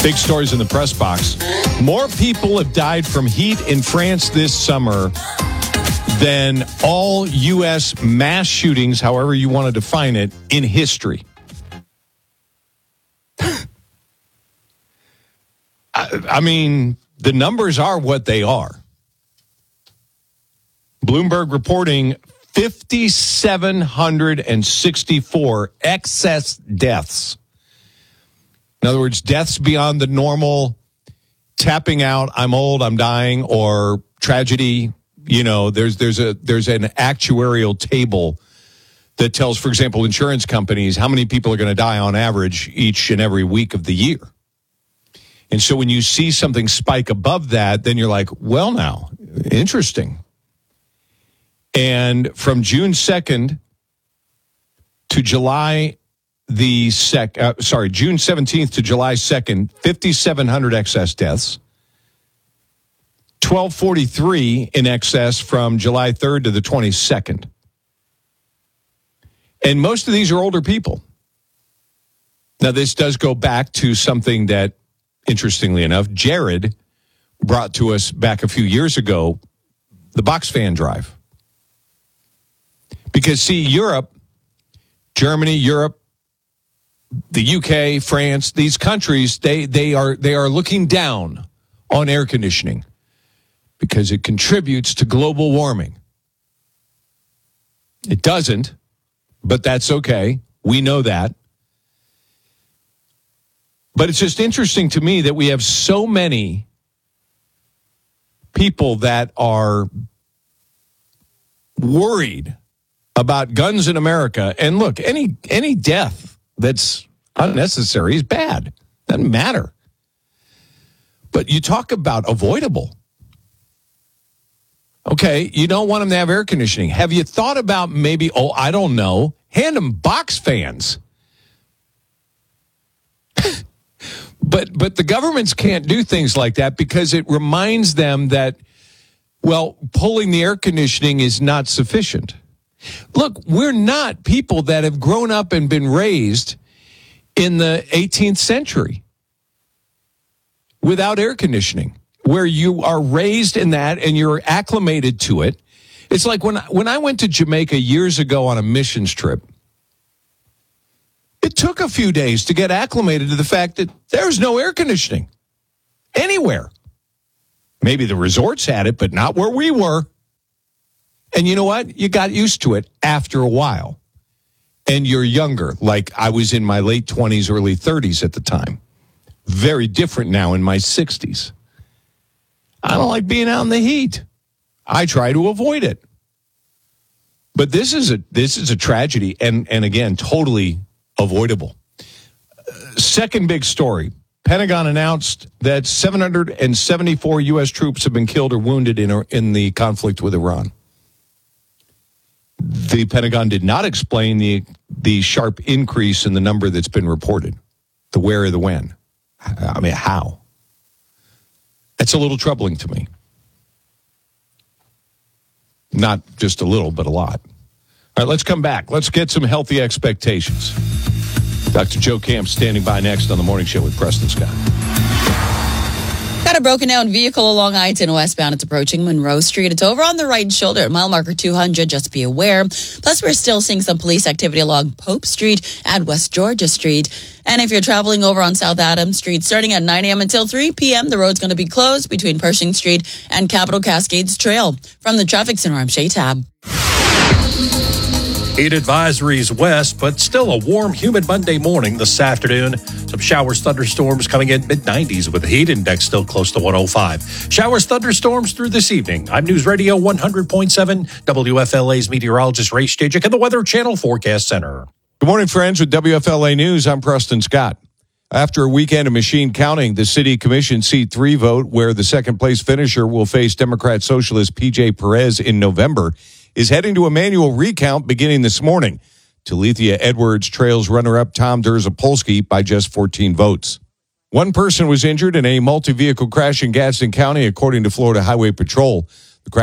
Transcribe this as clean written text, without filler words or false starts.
Big stories in the press box. More people have died from heat in France this summer than all U.S. mass shootings, however you want to define it, in history. I mean, the numbers are what they are. Bloomberg reporting 5,764 excess deaths. In other words, deaths beyond the normal tapping out, I'm old, I'm dying, or tragedy. You know, there's an actuarial table that tells, for example, insurance companies how many people are going to die on average each and every week of the year. And so when you see something spike above that, then you're like, well, now, interesting. And from June 2nd to July June 17th to July 2nd, 5,700 excess deaths. 1,243 in excess from July 3rd to the 22nd. And most of these are older people. Now, this does go back to something that, interestingly enough, Jared brought to us back a few years ago, the box fan drive. Because, see, Europe, Germany, Europe, the UK, France, these countries, they are looking down on air conditioning because it contributes to global warming. It doesn't, but that's okay. We know that. But it's just interesting to me that we have so many people that are worried about guns in America. And look, any death that's unnecessary is bad. Doesn't matter. But you talk about avoidable. Okay, you don't want them to have air conditioning. Have you thought about maybe, I don't know, hand them box fans? But the governments can't do things like that because it reminds them that, well, pulling the air conditioning is not sufficient. Look, we're not people that have grown up and been raised in the 18th century without air conditioning, where you are raised in that and you're acclimated to it. It's like when I went to Jamaica years ago on a missions trip, it took a few days to get acclimated to the fact that there's no air conditioning anywhere. Maybe the resorts had it, but not where we were. And you know what? You got used to it after a while. And you're younger. Like I was in my late 20s, early 30s at the time. Very different now in my 60s. I don't like being out in the heat. I try to avoid it. But this is a tragedy and again, totally avoidable. Second big story. Pentagon announced that 774 U.S. troops have been killed or wounded in the conflict with Iran. The Pentagon did not explain the sharp increase in the number that's been reported, the where or the when. I mean, how? That's a little troubling to me. Not just a little, but a lot. All right, let's come back. Let's get some healthy expectations. Dr. Joe Camp standing by next on The Morning Show with Preston Scott. Got a broken down vehicle along I-10 westbound. It's approaching Monroe Street. It's over on the right shoulder at mile marker 200. Just be aware. Plus, we're still seeing some police activity along Pope Street and West Georgia Street. And if you're traveling over on South Adams Street, starting at 9 a.m. until 3 p.m., the road's going to be closed between Pershing Street and Capitol Cascades Trail. From the Traffic Center, I'm Shay Tab. Heat advisories west, but still a warm, humid Monday morning this afternoon. Some showers, thunderstorms coming in mid-90s with the heat index still close to 105. Showers, thunderstorms through this evening. I'm News Radio 100.7, WFLA's meteorologist Ray Stajic and the Weather Channel Forecast Center. Good morning, friends. With WFLA News, I'm Preston Scott. After a weekend of machine counting, the City Commission Seat 3 vote, where the second-place finisher will face Democrat Socialist P.J. Perez in November, is heading to a manual recount beginning this morning. Talithia Edwards trails runner-up Tom Derzapolsky by just 14 votes. One person was injured in a multi-vehicle crash in Gadsden County, according to Florida Highway Patrol.